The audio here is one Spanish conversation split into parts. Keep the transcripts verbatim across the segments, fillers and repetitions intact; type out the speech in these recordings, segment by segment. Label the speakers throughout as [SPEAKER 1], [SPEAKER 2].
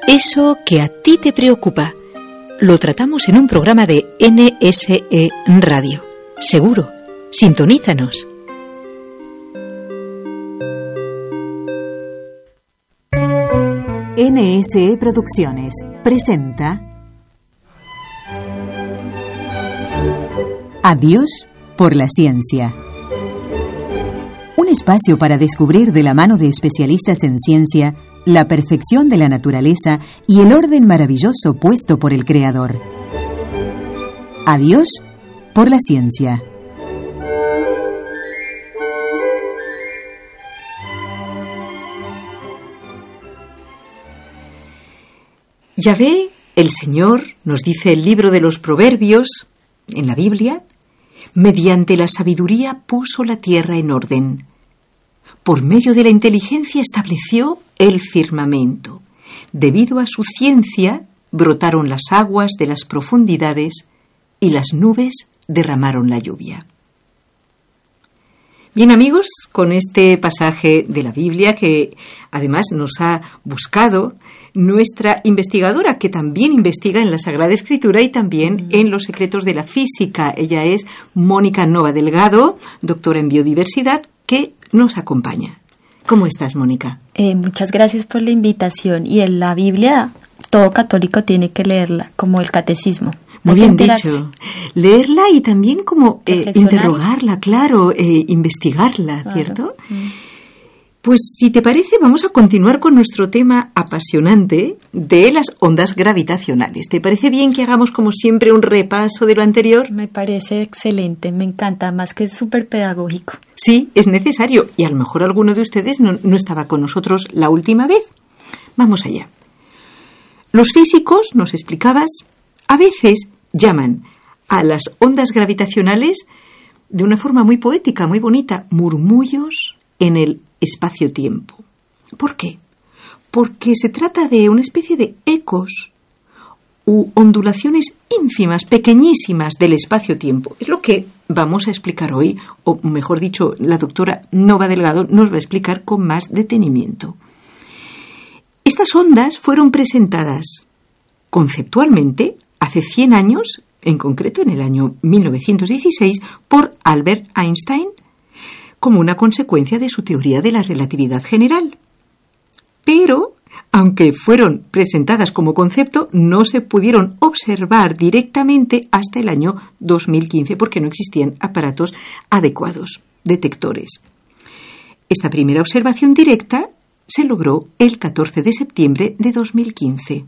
[SPEAKER 1] Eso que a ti te preocupa, lo tratamos en un programa de N S E Radio. Seguro, sintonízanos.
[SPEAKER 2] N S E Producciones presenta Adiós por la ciencia. Un espacio para descubrir de la mano de especialistas en ciencia la perfección de la naturaleza y el orden maravilloso puesto por el Creador. Adiós por la ciencia.
[SPEAKER 1] Yahvé, el Señor, nos dice el libro de los Proverbios, en la Biblia, mediante la sabiduría puso la tierra en orden. Por medio de la inteligencia estableció el firmamento. Debido a su ciencia, brotaron las aguas de las profundidades y las nubes derramaron la lluvia. Bien, amigos, con este pasaje de la Biblia que además nos ha buscado nuestra investigadora, que también investiga en la Sagrada Escritura y también en los secretos de la física. Ella es Mónica Nova Delgado, doctora en biodiversidad, que nos acompaña. ¿Cómo estás, Mónica?
[SPEAKER 3] Eh, muchas gracias por la invitación. Y en la Biblia, todo católico tiene que leerla, como el catecismo.
[SPEAKER 1] Muy bien dicho. Leerla y también como eh, interrogarla, claro, eh, investigarla, claro. ¿Cierto? Mm. Pues si te parece, vamos a continuar con nuestro tema apasionante de las ondas gravitacionales. ¿Te parece bien que hagamos como siempre un repaso de lo anterior?
[SPEAKER 3] Me parece excelente, me encanta, más que es súper pedagógico.
[SPEAKER 1] Sí, es necesario y a lo mejor alguno de ustedes no, no estaba con nosotros la última vez. Vamos allá. Los físicos, nos explicabas, a veces llaman a las ondas gravitacionales de una forma muy poética, muy bonita, murmullos en el espacio-tiempo. ¿Por qué? Porque se trata de una especie de ecos u ondulaciones ínfimas, pequeñísimas del espacio-tiempo. Es lo que vamos a explicar hoy, o mejor dicho, la doctora Nova Delgado nos va a explicar con más detenimiento. Estas ondas fueron presentadas conceptualmente hace cien años, en concreto en el año mil novecientos dieciséis, por Albert Einstein, como una consecuencia de su teoría de la relatividad general. Pero, aunque fueron presentadas como concepto, no se pudieron observar directamente hasta el año dos mil quince porque no existían aparatos adecuados, detectores. Esta primera observación directa se logró el catorce de septiembre de dos mil quince.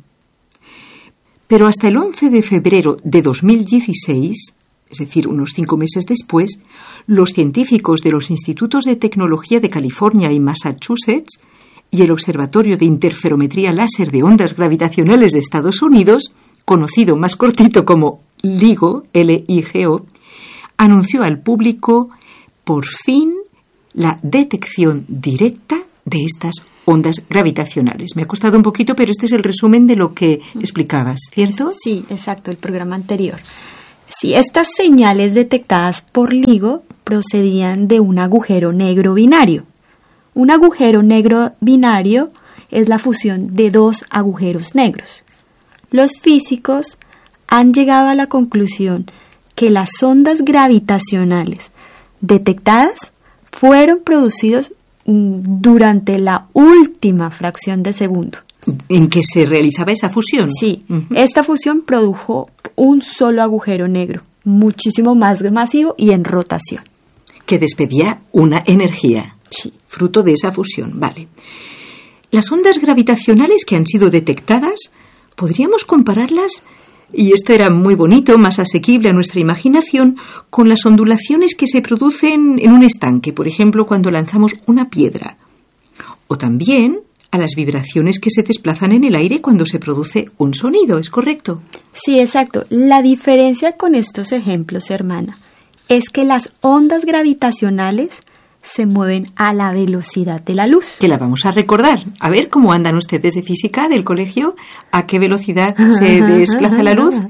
[SPEAKER 1] Pero hasta el once de febrero de dos mil dieciséis, es decir, unos cinco meses después, los científicos de los Institutos de Tecnología de California y Massachusetts y el Observatorio de Interferometría Láser de Ondas Gravitacionales de Estados Unidos, conocido más cortito como LIGO, L I G O, anunció al público, por fin, la detección directa de estas ondas gravitacionales. Me ha costado un poquito, pero este es el resumen de lo que explicabas, ¿cierto?
[SPEAKER 3] Sí, exacto, el programa anterior. Sí, estas señales detectadas por LIGO procedían de un agujero negro binario. Un agujero negro binario es la fusión de dos agujeros negros. Los físicos han llegado a la conclusión que las ondas gravitacionales detectadas fueron producidas durante la última fracción de segundo.
[SPEAKER 1] ¿En que se realizaba esa fusión?
[SPEAKER 3] Sí, uh-huh. Esta fusión produjo un solo agujero negro, muchísimo más masivo y en rotación.
[SPEAKER 1] Que despedía una energía,
[SPEAKER 3] sí,
[SPEAKER 1] fruto de esa fusión, vale. Las ondas gravitacionales que han sido detectadas, podríamos compararlas, y esto era muy bonito, más asequible a nuestra imaginación, con las ondulaciones que se producen en un estanque, por ejemplo, cuando lanzamos una piedra. O también a las vibraciones que se desplazan en el aire cuando se produce un sonido, ¿es correcto?
[SPEAKER 3] Sí, exacto. La diferencia con estos ejemplos, hermana, es que las ondas gravitacionales se mueven a la velocidad de la luz.
[SPEAKER 1] Que la vamos a recordar. A ver, ¿cómo andan ustedes de física del colegio? ¿A qué velocidad se desplaza la luz?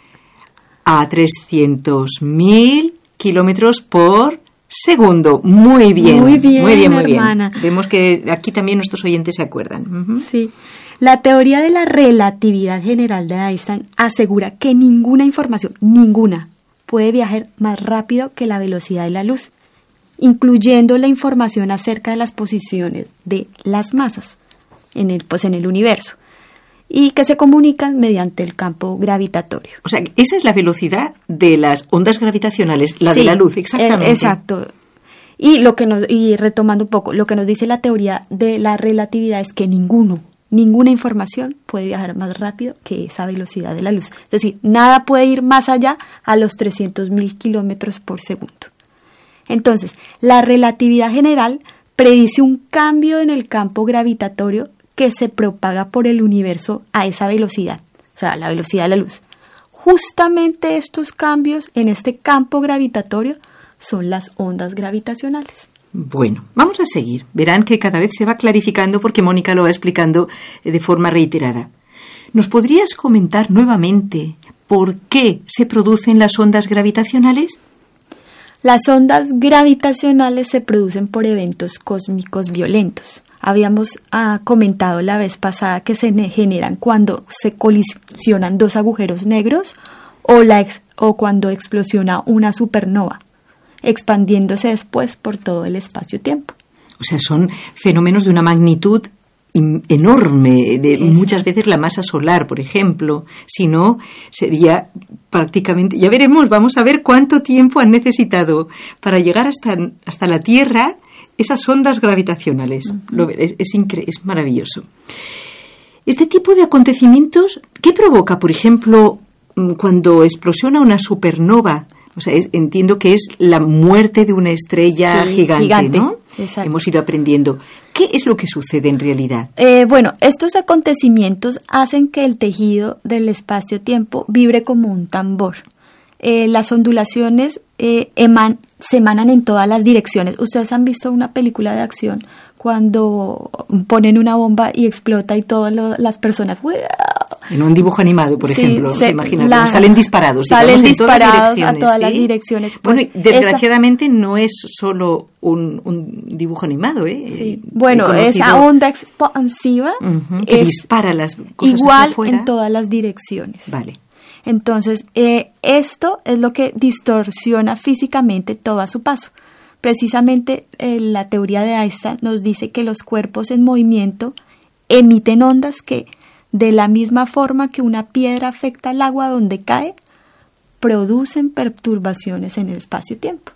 [SPEAKER 1] A trescientos mil kilómetros por segundo. Muy bien.
[SPEAKER 3] Muy bien,
[SPEAKER 1] muy bien, muy
[SPEAKER 3] hermana.
[SPEAKER 1] bien. Vemos que aquí también nuestros oyentes se acuerdan. Uh-huh.
[SPEAKER 3] Sí. La teoría de la relatividad general de Einstein asegura que ninguna información, ninguna, puede viajar más rápido que la velocidad de la luz, incluyendo la información acerca de las posiciones de las masas en el, pues en el universo, y que se comunican mediante el campo gravitatorio.
[SPEAKER 1] O sea, esa es la velocidad de las ondas gravitacionales, la
[SPEAKER 3] sí,
[SPEAKER 1] de la luz, exactamente.
[SPEAKER 3] Eh, exacto. Y lo que nos y retomando un poco, lo que nos dice la teoría de la relatividad es que ninguno, ninguna información puede viajar más rápido que esa velocidad de la luz. Es decir, nada puede ir más allá a los trescientos mil kilómetros por segundo. Entonces, la relatividad general predice un cambio en el campo gravitatorio que se propaga por el universo a esa velocidad, o sea, la velocidad de la luz. Justamente estos cambios en este campo gravitatorio son las ondas gravitacionales.
[SPEAKER 1] Bueno, vamos a seguir. Verán que cada vez se va clarificando porque Mónica lo va explicando de forma reiterada. ¿Nos podrías comentar nuevamente por qué se producen las ondas gravitacionales?
[SPEAKER 3] Las ondas gravitacionales se producen por eventos cósmicos violentos. Habíamos ah, comentado la vez pasada que se generan cuando se colisionan dos agujeros negros o, la ex, o cuando explosiona una supernova, expandiéndose después por todo el espacio-tiempo.
[SPEAKER 1] O sea, son fenómenos de una magnitud enorme, de Exacto. muchas veces la masa solar, por ejemplo. Si no, sería prácticamente... Ya veremos, vamos a ver cuánto tiempo han necesitado para llegar hasta, hasta la Tierra esas ondas gravitacionales. Uh-huh. Lo, es, es, incre- es maravilloso. Este tipo de acontecimientos, ¿qué provoca, por ejemplo, cuando explosiona una supernova? O sea, es, entiendo que es la muerte de una estrella sí, gigante, gigante, ¿no? Exacto. Hemos ido aprendiendo. ¿Qué es lo que sucede en realidad?
[SPEAKER 3] Eh, bueno, estos acontecimientos hacen que el tejido del espacio-tiempo vibre como un tambor. Eh, las ondulaciones eh, eman, se emanan en todas las direcciones. Ustedes han visto una película de acción cuando ponen una bomba y explota y todas lo, las personas...
[SPEAKER 1] En un dibujo animado, por sí, ejemplo, se, se imagina, la, salen disparados,
[SPEAKER 3] salen
[SPEAKER 1] digamos,
[SPEAKER 3] disparados
[SPEAKER 1] en todas las direcciones,
[SPEAKER 3] a todas
[SPEAKER 1] ¿sí?
[SPEAKER 3] las direcciones. Pues,
[SPEAKER 1] bueno, y desgraciadamente esa, no es solo un, un dibujo animado, ¿eh?
[SPEAKER 3] Sí. Bueno, conocido, esa onda expansiva
[SPEAKER 1] uh-huh, que
[SPEAKER 3] es
[SPEAKER 1] dispara las cosas
[SPEAKER 3] igual
[SPEAKER 1] hacia afuera.
[SPEAKER 3] En todas las direcciones.
[SPEAKER 1] Vale.
[SPEAKER 3] Entonces, eh, esto es lo que distorsiona físicamente todo a su paso. Precisamente eh, la teoría de Einstein nos dice que los cuerpos en movimiento emiten ondas que, de la misma forma que una piedra afecta al agua donde cae, producen perturbaciones en el espacio-tiempo.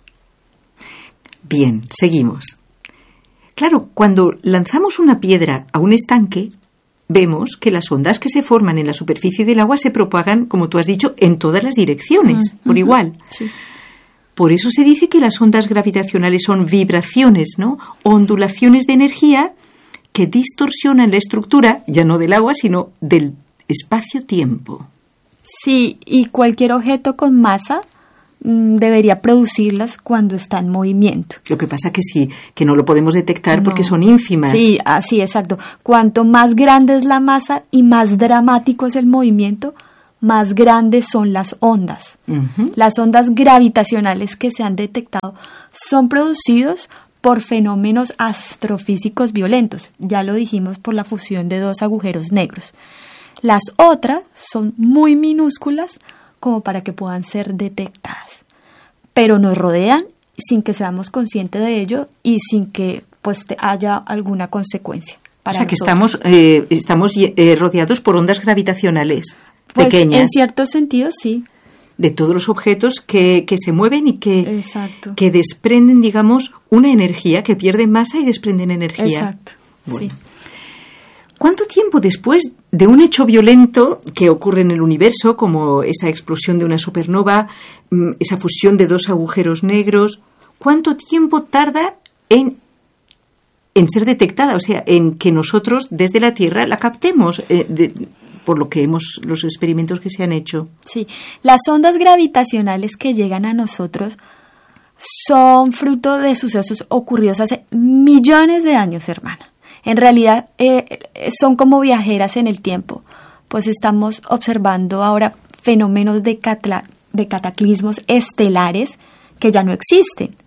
[SPEAKER 1] Bien, seguimos. Claro, cuando lanzamos una piedra a un estanque, vemos que las ondas que se forman en la superficie del agua se propagan, como tú has dicho, en todas las direcciones, uh-huh, por igual.
[SPEAKER 3] Sí.
[SPEAKER 1] Por eso se dice que las ondas gravitacionales son vibraciones, ¿no? Ondulaciones de energía que distorsionan la estructura, ya no del agua, sino del espacio-tiempo.
[SPEAKER 3] Sí, y cualquier objeto con masa mmm, debería producirlas cuando está en movimiento.
[SPEAKER 1] Lo que pasa que sí, que no lo podemos detectar no. porque son ínfimas.
[SPEAKER 3] Sí, así, exacto. Cuanto más grande es la masa y más dramático es el movimiento, más grandes son las ondas. Uh-huh. Las ondas gravitacionales que se han detectado son producidos por fenómenos astrofísicos violentos. Ya lo dijimos, por la fusión de dos agujeros negros. Las otras son muy minúsculas como para que puedan ser detectadas, pero nos rodean sin que seamos conscientes de ello y sin que pues haya alguna consecuencia para
[SPEAKER 1] O sea, que
[SPEAKER 3] nosotros.
[SPEAKER 1] estamos, eh, estamos eh, rodeados por ondas gravitacionales
[SPEAKER 3] pues,
[SPEAKER 1] pequeñas.
[SPEAKER 3] En cierto sentido, sí.
[SPEAKER 1] De todos los objetos que, que se mueven y que,
[SPEAKER 3] Exacto.
[SPEAKER 1] que desprenden, digamos, una energía, que pierden masa y desprenden energía.
[SPEAKER 3] Exacto,
[SPEAKER 1] bueno.
[SPEAKER 3] sí.
[SPEAKER 1] ¿Cuánto tiempo después de un hecho violento que ocurre en el universo, como esa explosión de una supernova, esa fusión de dos agujeros negros, cuánto tiempo tarda en, en ser detectada? O sea, en que nosotros desde la Tierra la captemos, eh, de, por lo que hemos, los experimentos que se han hecho.
[SPEAKER 3] Sí, las ondas gravitacionales que llegan a nosotros son fruto de sucesos ocurridos hace millones de años, hermana. En realidad eh, son como viajeras en el tiempo, pues estamos observando ahora fenómenos de, catla, de cataclismos estelares que ya no existen,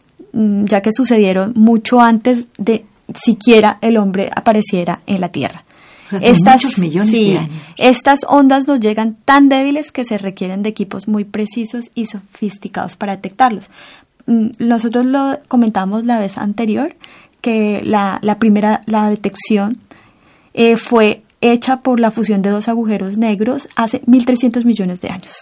[SPEAKER 3] ya que sucedieron mucho antes de siquiera el hombre apareciera en la Tierra. Estas,
[SPEAKER 1] muchos millones
[SPEAKER 3] sí,
[SPEAKER 1] de años.
[SPEAKER 3] Estas ondas nos llegan tan débiles que se requieren de equipos muy precisos y sofisticados para detectarlos. Nosotros lo comentamos la vez anterior, que la, la primera, la detección eh, fue hecha por la fusión de dos agujeros negros hace mil trescientos millones de años.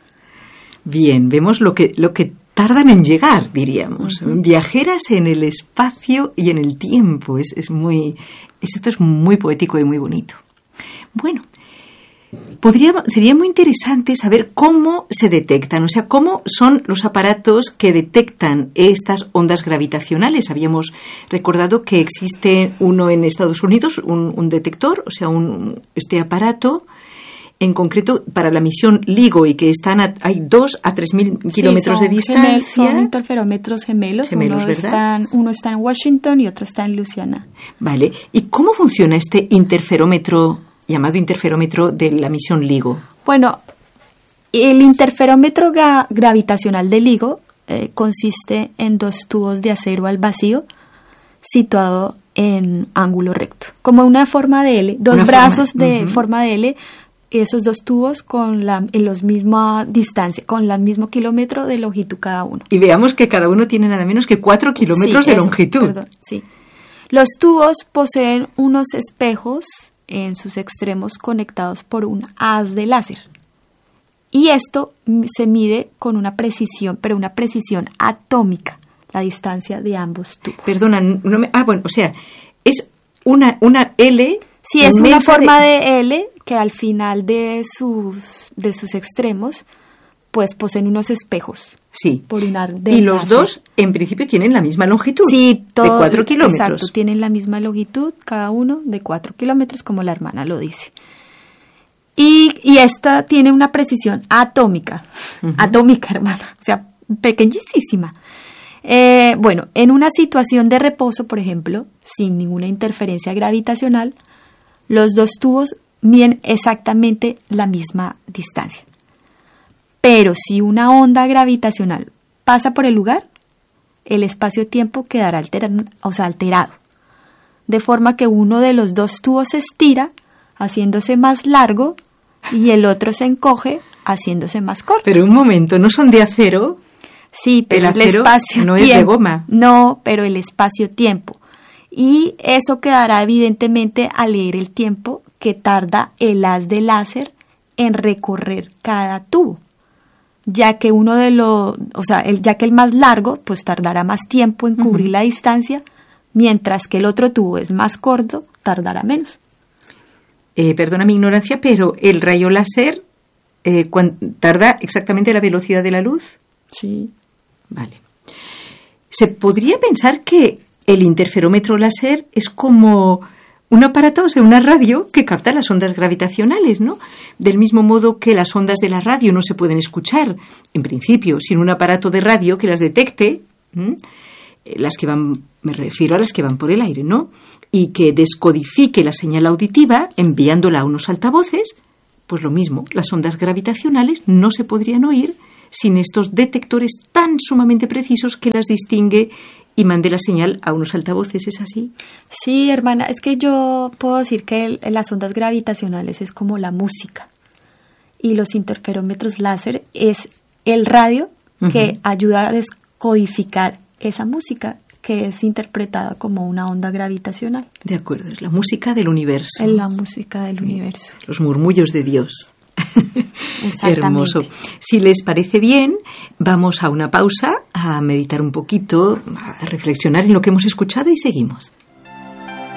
[SPEAKER 3] Bien,
[SPEAKER 1] vemos lo que, lo que tardan en llegar, diríamos. Uh-huh. Viajeras en el espacio y en el tiempo. Es, es muy, esto es muy poético y muy bonito. Bueno, podría, sería muy interesante saber cómo se detectan, o sea, cómo son los aparatos que detectan estas ondas gravitacionales. Habíamos recordado que existe uno en Estados Unidos, un, un detector, o sea, un, este aparato en concreto para la misión LIGO, y que están a, hay dos a tres mil kilómetros
[SPEAKER 3] sí,
[SPEAKER 1] de distancia.
[SPEAKER 3] Gemel, son interferómetros gemelos.
[SPEAKER 1] Gemelos,
[SPEAKER 3] uno, está en, uno está en Washington y otro está en Luisiana.
[SPEAKER 1] Vale. ¿Y cómo funciona este interferómetro, llamado interferómetro de la misión LIGO?
[SPEAKER 3] Bueno, el interferómetro gra- gravitacional de LIGO eh, consiste en dos tubos de acero al vacío situado en ángulo recto, como una forma de L, dos
[SPEAKER 1] una
[SPEAKER 3] brazos
[SPEAKER 1] forma.
[SPEAKER 3] de
[SPEAKER 1] Uh-huh.
[SPEAKER 3] forma de L. Esos dos tubos con la en los misma distancia, con el mismo kilómetro de longitud cada uno.
[SPEAKER 1] Y veamos que cada uno tiene nada menos que cuatro kilómetros
[SPEAKER 3] sí,
[SPEAKER 1] de
[SPEAKER 3] eso,
[SPEAKER 1] longitud.
[SPEAKER 3] Perdón, sí. Los tubos poseen unos espejos en sus extremos conectados por un haz de láser. Y esto se mide con una precisión, pero una precisión atómica, la distancia de ambos tubos.
[SPEAKER 1] Perdona, no me, ah, bueno, o sea, es una, una L.
[SPEAKER 3] Sí, es una forma de... de L que al final de sus de sus extremos pues poseen unos espejos.
[SPEAKER 1] Sí.
[SPEAKER 3] Por un haz de
[SPEAKER 1] y los
[SPEAKER 3] láser.
[SPEAKER 1] dos en principio tienen la misma longitud.
[SPEAKER 3] Sí, todo,
[SPEAKER 1] de cuatro kilómetros.
[SPEAKER 3] Exacto, tienen la misma longitud cada uno de cuatro kilómetros, como la hermana lo dice. Y, y esta tiene una precisión atómica, uh-huh. atómica, hermana, o sea, pequeñísima. Eh, bueno, en una situación de reposo, por ejemplo, sin ninguna interferencia gravitacional, los dos tubos miden exactamente la misma distancia. Pero si una onda gravitacional pasa por el lugar, el espacio-tiempo quedará alterado, o sea, alterado, de forma que uno de los dos tubos se estira, haciéndose más largo, y el otro se encoge, haciéndose más corto.
[SPEAKER 1] Pero un momento, ¿no son de acero?
[SPEAKER 3] Sí, pero el,
[SPEAKER 1] el acero
[SPEAKER 3] espacio
[SPEAKER 1] no
[SPEAKER 3] tiempo,
[SPEAKER 1] es de goma.
[SPEAKER 3] No, pero el espacio-tiempo. Y eso quedará evidentemente al leer el tiempo que tarda el haz de láser en recorrer cada tubo, ya que uno de los, o sea, el, ya que el más largo, pues tardará más tiempo en cubrir uh-huh. la distancia, mientras que el otro tubo es más corto, tardará menos.
[SPEAKER 1] Eh, perdona mi ignorancia, pero el rayo láser eh, tarda exactamente la velocidad de la luz.
[SPEAKER 3] Sí.
[SPEAKER 1] Vale. Se podría pensar que el interferómetro láser es como un aparato, o sea, una radio que capta las ondas gravitacionales, ¿no? Del mismo modo que las ondas de la radio no se pueden escuchar, en principio, sin un aparato de radio que las detecte, ¿m? las que van, me refiero a las que van por el aire, ¿no? Y que descodifique la señal auditiva enviándola a unos altavoces, pues lo mismo, las ondas gravitacionales no se podrían oír sin estos detectores tan sumamente precisos que las distingue y mande la señal a unos altavoces, ¿es así?
[SPEAKER 3] Sí, hermana, es que yo puedo decir que el, las ondas gravitacionales es como la música y los interferómetros láser es el radio que uh-huh. ayuda a descodificar esa música que es interpretada como una onda gravitacional.
[SPEAKER 1] De acuerdo, es la música del universo.
[SPEAKER 3] Es la música del universo.
[SPEAKER 1] Los murmullos de Dios. Hermoso. Si les parece bien, vamos a una pausa, a meditar un poquito, a reflexionar en lo que hemos escuchado y seguimos.